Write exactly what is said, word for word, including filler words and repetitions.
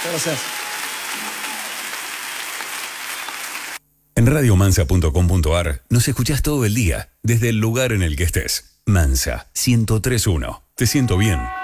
Gracias. En radio mansa punto com punto a r nos escuchás todo el día, desde el lugar en el que estés. Mansa, ciento tres punto uno. Te siento bien.